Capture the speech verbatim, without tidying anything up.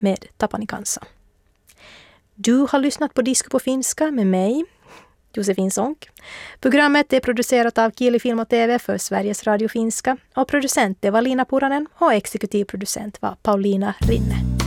med Tapani Kansa. Du har lyssnat på Disco på finska med mig, Josefin Sonck. Programmet är producerat av Kieli Film och T V för Sveriges Radio Finska och producent var Lina Puranen och exekutiv producent var Paulina Rinne.